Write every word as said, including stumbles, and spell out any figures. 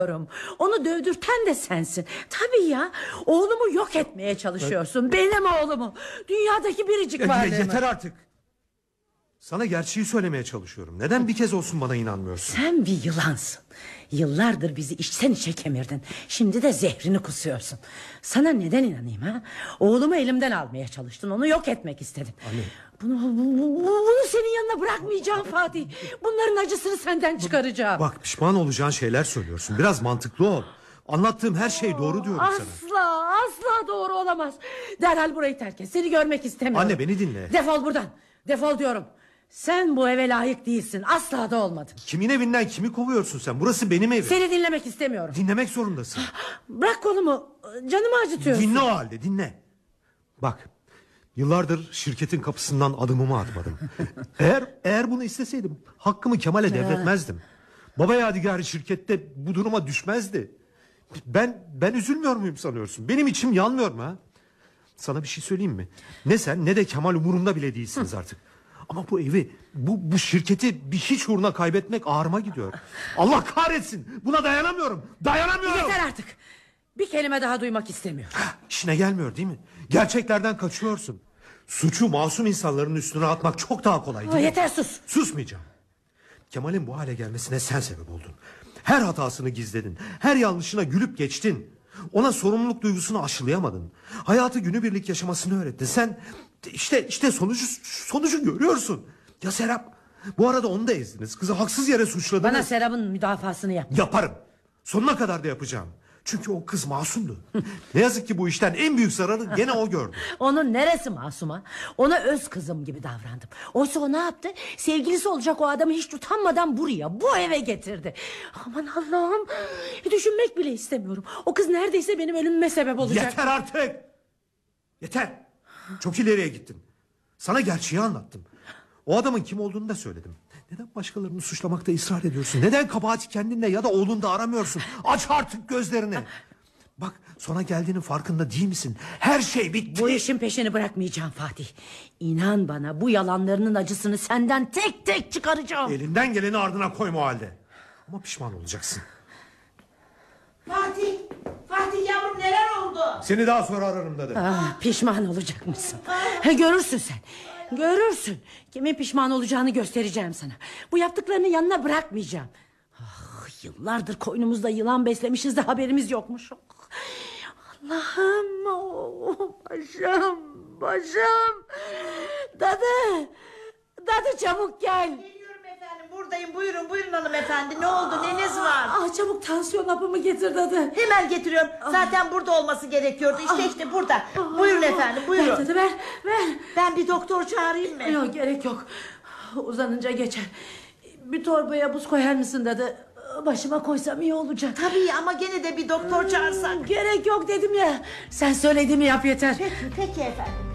Onu dövdürten de sensin. Tabii ya, oğlumu yok etmeye çalışıyorsun. Benim oğlumu, dünyadaki biricik varlığımı. Yeter artık. Sana gerçeği söylemeye çalışıyorum. Neden bir kez olsun bana inanmıyorsun? Sen bir yılansın. Yıllardır bizi içten içe kemirdin. Şimdi de zehrini kusuyorsun. Sana neden inanayım ha? Oğlumu elimden almaya çalıştın. Onu yok etmek istedim. Anne. Bunu, bunu, bunu senin yanına bırakmayacağım Fatih. Bunların acısını senden çıkaracağım. Bak, pişman olacağın şeyler söylüyorsun. Biraz mantıklı ol. Anlattığım her şey doğru diyorum asla, sana. Asla asla doğru olamaz. Derhal burayı terk et. Seni görmek istemiyorum. Anne, beni dinle. Defol buradan. Defol diyorum. Sen bu eve layık değilsin. Asla da olmadın. Kimin evinden kimi kovuyorsun sen? Burası benim evim. Seni dinlemek istemiyorum. Dinlemek zorundasın. Bırak kolumu. Canımı acıtıyorsun. Dinle o halde, dinle. Bak, yıllardır şirketin kapısından adımımı atmadım. Eğer eğer bunu isteseydim hakkımı Kemal'e devretmezdim. Baba Yadigarı şirkette bu duruma düşmezdi. Ben ben üzülmüyor muyum sanıyorsun? Benim içim yanmıyor mu ha? Sana bir şey söyleyeyim mi? Ne sen ne de Kemal umurumda bile değilsiniz artık. Ama bu evi, bu, bu şirketi bir hiç uğruna kaybetmek ağrıma gidiyor. Allah kahretsin. Buna dayanamıyorum. Dayanamıyorum. Yeter artık. Bir kelime daha duymak istemiyorum. İşine gelmiyor değil mi? Gerçeklerden kaçıyorsun. Suçu masum insanların üstüne atmak çok daha kolay değil Aa, mi? yeter, sus. Susmayacağım. Kemal'in bu hale gelmesine sen sebep oldun. Her hatasını gizledin. Her yanlışına gülüp geçtin. Ona sorumluluk duygusunu aşılayamadın. Hayatı günübirlik yaşamasını öğrettin. Sen işte işte sonucu sonucu görüyorsun. Ya Serap? Bu arada onu da ezdiniz. Kızı haksız yere suçladınız. Bana Serap'ın müdafasını yap. Yaparım. Sonuna kadar da yapacağım. Çünkü o kız masumdu. Ne yazık ki bu işten en büyük zararı gene o gördü. Onun neresi masuma? Ona öz kızım gibi davrandım. Oysa o ne yaptı? Sevgilisi olacak o adamı hiç utanmadan buraya, bu eve getirdi. Aman Allah'ım. Düşünmek bile istemiyorum. O kız neredeyse benim ölümüme sebep olacak. Yeter artık. Yeter. Çok ileriye gittin. Sana gerçeği anlattım. O adamın kim olduğunu da söyledim. Neden başkalarını suçlamakta ısrar ediyorsun? Neden kabahati kendinde ya da oğlunda aramıyorsun? Aç artık gözlerini. Bak, sona geldiğinin farkında değil misin? Her şey bitti. Bu işin peşini bırakmayacağım Fatih. İnan bana, bu yalanlarının acısını senden tek tek çıkaracağım. Elinden geleni ardına koyma o halde. Ama pişman olacaksın. Fatih, Fatih yavrum, neler oldu? Seni daha sonra ararım dedi. Ah, pişman olacakmışsın. Görürsün sen. Görürsün. Kimin pişman olacağını göstereceğim sana. Bu yaptıklarını yanına bırakmayacağım. Ah, yıllardır koynumuzda yılan beslemişiz de haberimiz yokmuş. Allah'ım, oh, başım, başım. Dadı, dadı çabuk gel. Geliyorum efendim, buradayım. Buyurun, buyurun hanımefendi. Ne oldu, neniz var? Ah, çabuk tansiyon hapımı getir dadı. Hemen getiriyorum. Zaten burada olması gerekiyordu. İşte işte burada. Buyurun efendim, buyurun. Ver dadı, ver, ver. Ben bir doktor çağırayım mı? Yok, gerek yok. Uzanınca geçer. Bir torbaya buz koyar mısın dadı? Başıma koysam iyi olacak. Tabii, ama gene de bir doktor çağırsak. Gerek yok dedim ya. Sen söylediğimi yap yeter. Peki, peki efendim.